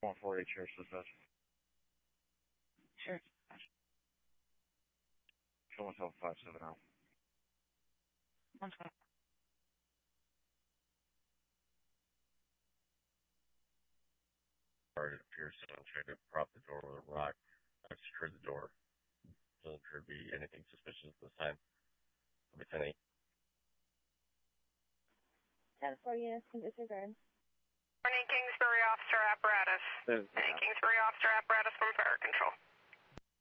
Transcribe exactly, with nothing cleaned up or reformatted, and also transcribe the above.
one four eight, Sheriff's Dispatch. Sure. Show myself five seven zero. One second. It appears someone tried to prop the door with a rock. I secured the door. Doesn't appear to be anything suspicious this time. Maybe ten eight. ten four units can disregard. Morning, Kingsbury Officer Apparatus. There's, Hey, yeah. Kingsbury